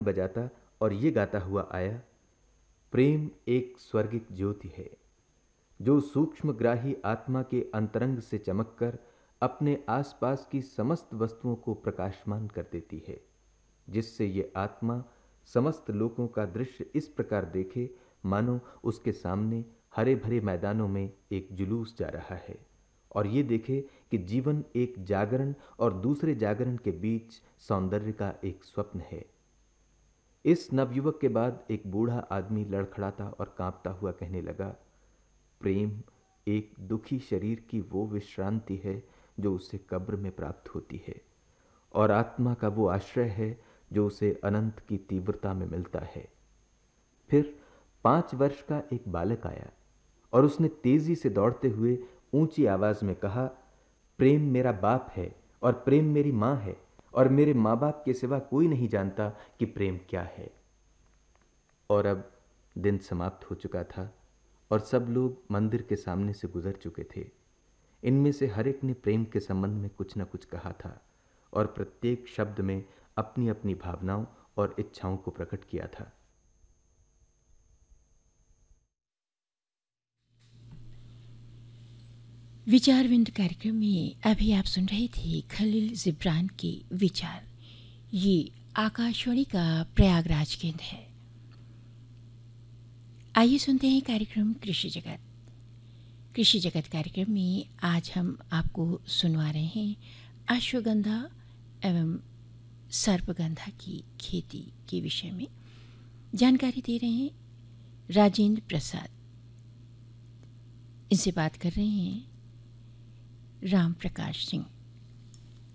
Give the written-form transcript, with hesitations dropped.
बजाता और ये गाता हुआ आया, प्रेम एक स्वर्गिक ज्योति है जो सूक्ष्मग्राही आत्मा के अंतरंग से चमककर अपने आसपास की समस्त वस्तुओं को प्रकाशमान कर देती है, जिससे ये आत्मा समस्त लोगों का दृश्य इस प्रकार देखे मानो उसके सामने हरे भरे मैदानों में एक जुलूस जा रहा है, और ये देखे कि जीवन एक जागरण और दूसरे जागरण के बीच सौंदर्य का एक स्वप्न है। इस नवयुवक के बाद एक बूढ़ा आदमी लड़खड़ाता और कांपता हुआ कहने लगा, प्रेम एक दुखी शरीर की वो विश्रांति है जो उसे कब्र में प्राप्त होती है, और आत्मा का वो आश्रय है जो उसे अनंत की तीव्रता में मिलता है। फिर 5 वर्ष का एक बालक आया और उसने तेजी से दौड़ते हुए ऊंची आवाज में कहा, प्रेम मेरा बाप है और प्रेम मेरी मां है, और मेरे मां बाप के सिवा कोई नहीं जानता कि प्रेम क्या है। और अब दिन समाप्त हो चुका था और सब लोग मंदिर के सामने से गुजर चुके थे। इनमें से हर एक ने प्रेम के संबंध में कुछ न कुछ कहा था और प्रत्येक शब्द में अपनी अपनी भावनाओं और इच्छाओं को प्रकट किया था। विचार विंद कार्यक्रम में अभी आप सुन रहे थे खलील जिब्रान के विचार। ये आकाशवाणी का प्रयागराज केंद्र है। आइए सुनते हैं कार्यक्रम कृषि जगत। कृषि जगत कार्यक्रम में आज हम आपको सुनवा रहे हैं अश्वगंधा एवं सर्पगंधा की खेती के विषय में। जानकारी दे रहे हैं राजेंद्र प्रसाद। इनसे बात कर रहे हैं राम प्रकाश सिंह।